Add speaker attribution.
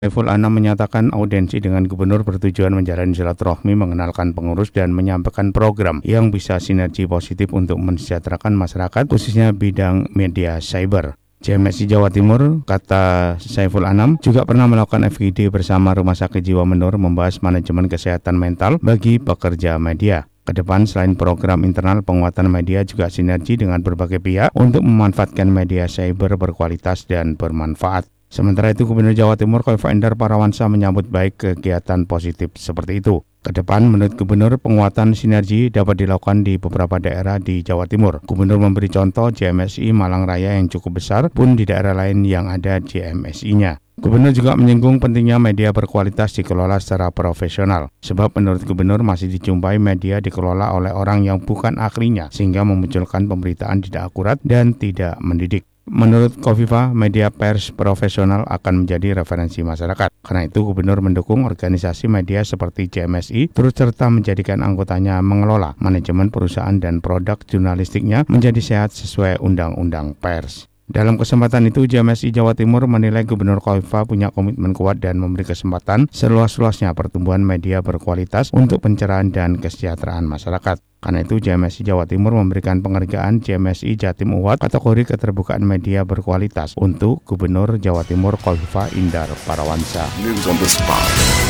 Speaker 1: Saiful Anam menyatakan audiensi dengan gubernur bertujuan menjalin silaturahmi, mengenalkan pengurus, dan menyampaikan program yang bisa sinergi positif untuk mensejahterakan masyarakat, khususnya bidang media cyber. JMSI Jawa Timur, kata Saiful Anam, juga pernah melakukan FGD bersama Rumah Sakit Jiwa Menur membahas manajemen kesehatan mental bagi pekerja media. Kedepan selain program internal, penguatan media juga sinergi dengan berbagai pihak untuk memanfaatkan media cyber berkualitas dan bermanfaat. Sementara itu, Gubernur Jawa Timur Khofifah Indar Parawansa menyambut baik kegiatan positif seperti itu. Kedepan, menurut Gubernur, penguatan sinergi dapat dilakukan di beberapa daerah di Jawa Timur. Gubernur memberi contoh JMSI Malang Raya yang cukup besar pun di daerah lain yang ada JMSI-nya. Gubernur juga menyinggung pentingnya media berkualitas dikelola secara profesional. Sebab menurut Gubernur masih dijumpai media dikelola oleh orang yang bukan ahlinya, sehingga memunculkan pemberitaan tidak akurat dan tidak mendidik. Menurut Khofifah, media pers profesional akan menjadi referensi masyarakat. Karena itu, Gubernur mendukung organisasi media seperti JMSI turut serta menjadikan anggotanya mengelola manajemen perusahaan dan produk jurnalistiknya menjadi sehat sesuai Undang-Undang Pers. Dalam kesempatan itu, JMSI Jawa Timur menilai Gubernur Khofifah punya komitmen kuat dan memberi kesempatan seluas-luasnya pertumbuhan media berkualitas untuk pencerahan dan kesejahteraan masyarakat. Karena itu, JMSI Jawa Timur memberikan penghargaan JMSI Jatim Award kategori keterbukaan media berkualitas untuk Gubernur Jawa Timur Khofifah Indar Parawansa.
Speaker 2: News on the spot.